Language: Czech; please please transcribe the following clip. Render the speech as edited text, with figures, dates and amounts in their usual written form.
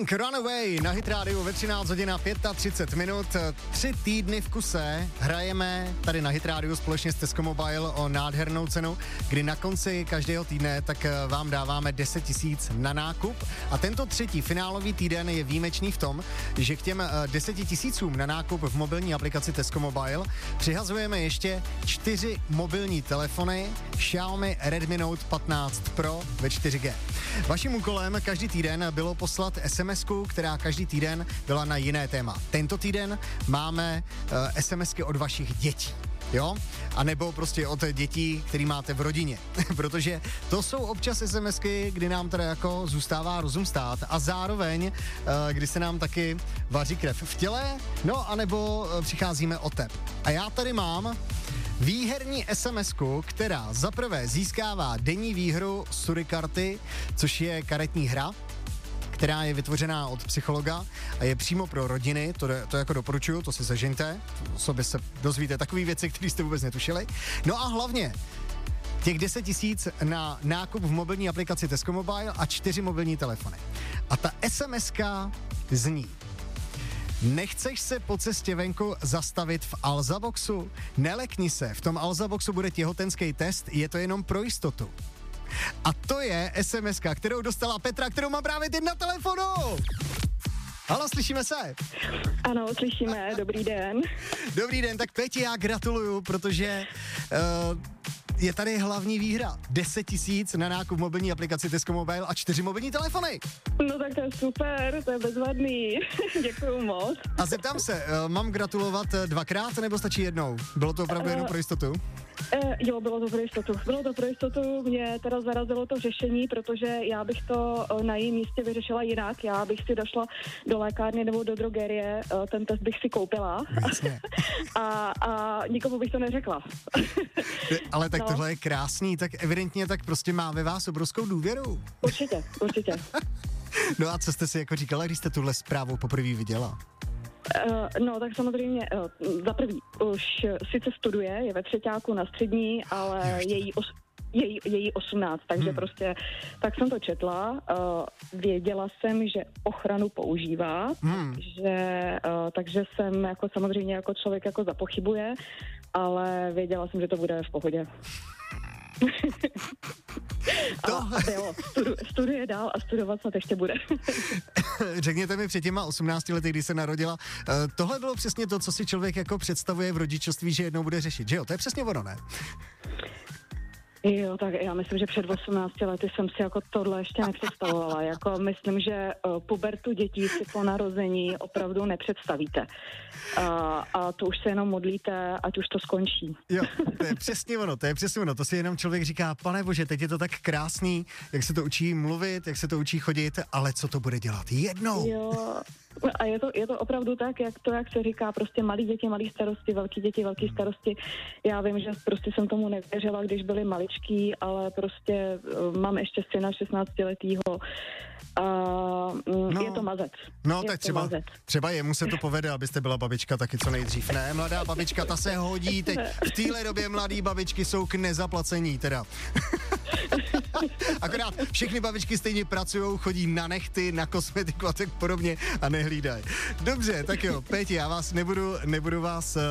Pink, Runaway na Hit Radio ve 13 hodin a 35 minut. 3 týdny v kuse hrajeme tady na Hit Radio společně s Tesco Mobile o nádhernou cenu, kdy na konci každého týdne tak vám dáváme 10 000 na nákup. A tento třetí finálový týden je výjimečný v tom, že k těm 10 000 na nákup v mobilní aplikaci Tesco Mobile přihazujeme ještě 4 mobilní telefony Xiaomi Redmi Note 15 Pro ve 4G. Vaším úkolem každý týden bylo poslat SMS-ku, která každý týden byla na jiné téma. Tento týden máme SMSky od vašich dětí. Jo? A nebo prostě od dětí, který máte v rodině. Protože to jsou občas SMSky, kdy nám teda jako zůstává rozum stát a zároveň, kdy se nám taky vaří krev v těle, no anebo přicházíme o tep. A já tady mám výherní SMSku, která zaprvé získává denní výhru Surikarty, což je karetní hra, která je vytvořená od psychologa a je přímo pro rodiny, to jako doporučuju, to si zažijte, o sobě se dozvíte takové věci, které jste vůbec netušili. No a hlavně těch 10 000 na nákup v mobilní aplikaci Tesco Mobile a 4 mobilní telefony. A ta SMSka zní: nechceš se po cestě venku zastavit v Alzaboxu? Nelekni se, v tom Alzaboxu bude těhotenský test, je to jenom pro jistotu. A to je SMSka, kterou dostala Petra, kterou mám právě teď na telefonu. Haló, slyšíme se? Ano, slyšíme, dobrý den. Dobrý den, tak Peti, já gratuluju, protože je tady hlavní výhra. 10 000 na nákup mobilní aplikaci Tesco Mobile a 4 mobilní telefony. No tak to je super, to je bezvadný. Děkuju moc. A zeptám se, mám gratulovat dvakrát nebo stačí jednou? Bylo to opravdu jenom pro jistotu? Jo, bylo to pro jistotu. Bylo to pro jistotu, mě teda zarazilo to řešení, protože já bych to na jejím místě vyřešila jinak. Já bych si došla do lékárny nebo do drogerie, ten test bych si koupila. a nikomu bych to neřekla. Ale tak tohle je krásný, tak evidentně tak prostě má ve vás obrovskou důvěru. Určitě. No a co jste si jako říkala, když jste tuhle zprávu poprvé viděla? No, tak samozřejmě za prvý už sice studuje, je ve třeťáku na střední, ale její 18, takže prostě tak jsem to četla, věděla jsem, že ochranu používá, takže jsem jako samozřejmě jako člověk jako zapochybuje, ale věděla jsem, že to bude v pohodě. Studuje dál a studovat snad ještě bude. Řekněte mi před těma 18 lety, kdy se narodila, tohle bylo přesně to, co si člověk jako představuje v rodičovství, že jednou bude řešit, že jo? To je přesně ono, ne? Jo, tak já myslím, že před 18 lety jsem si jako tohle ještě nepředstavovala. Jako myslím, že pubertu dětí si po narození opravdu nepředstavíte. A to už se jenom modlíte, ať už to skončí. Jo, to je přesně ono. To si jenom člověk říká, pane bože, teď je to tak krásný, jak se to učí mluvit, jak se to učí chodit, ale co to bude dělat jednou? Jo, a je to opravdu tak, jak se říká, prostě malí děti, malí starosti, velký děti, velký starosti. Já vím, že prostě jsem tomu nevěřila, když byli maličký, ale prostě mám ještě syna 16letýho a je to mazec. No tak třeba jemu se to povede, abyste byla babička taky co nejdřív. Ne, mladá babička, ta se hodí teď. V téhle době mladý babičky jsou k nezaplacení teda. Akorát všechny babičky stejně pracujou, chodí na nechty, na kosmetiku a tak podobně a nehlídají. Dobře, tak jo, Péti, já vás nebudu vás